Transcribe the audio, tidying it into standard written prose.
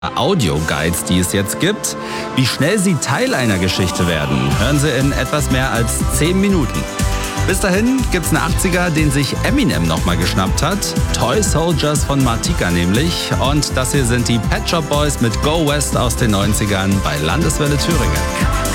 Audio-Guides, die es jetzt gibt. Wie schnell Sie Teil einer Geschichte werden, hören Sie in etwas mehr als 10 Minuten. Bis dahin gibt's einen 80er, den sich Eminem nochmal geschnappt hat. Toy Soldiers von Martika nämlich. Und das hier sind die Pet Shop Boys mit Go West aus den 90ern bei Landeswelle Thüringen.